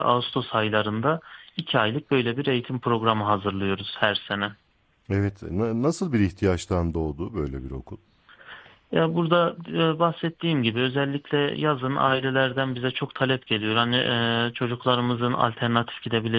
Ağustos aylarında 2 aylık böyle bir eğitim programı hazırlıyoruz her sene. Evet, nasıl bir ihtiyaçtan doğdu böyle bir okul? Ya burada bahsettiğim gibi özellikle yazın ailelerden bize çok talep geliyor. Hani çocuklarımızın alternatif gidebileceği